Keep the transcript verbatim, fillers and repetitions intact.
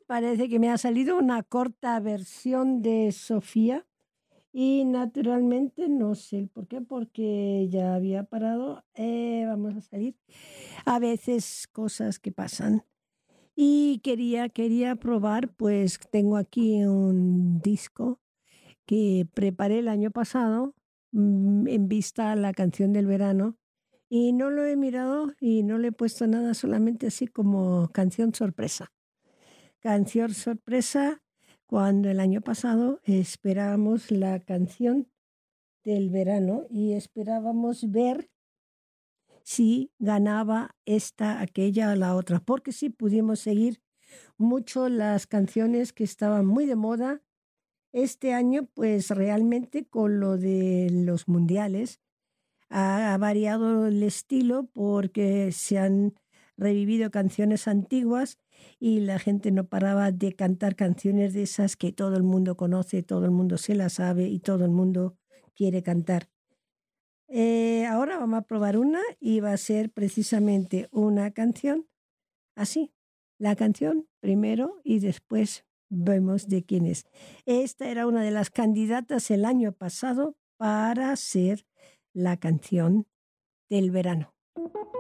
parece que me ha salido una corta versión de Sofía y naturalmente no sé el por qué, porque ya había parado. Eh, vamos a salir. A veces cosas que pasan. Y quería, quería probar, pues tengo aquí un disco que preparé el año pasado mm, en vista a la canción del verano y no lo he mirado y no le he puesto nada, solamente así como canción sorpresa. Canción sorpresa cuando el año pasado esperábamos la canción del verano y esperábamos ver si ganaba esta, aquella o la otra, porque sí pudimos seguir mucho las canciones que estaban muy de moda. Este año, pues realmente con lo de los mundiales, ha, ha variado el estilo porque se han revivido canciones antiguas y la gente no paraba de cantar canciones de esas que todo el mundo conoce, todo el mundo se las sabe y todo el mundo quiere cantar. Eh, ahora vamos a probar una y va a ser precisamente una canción así. La canción primero y después vemos de quién es. Esta era una de las candidatas el año pasado para ser la canción del verano.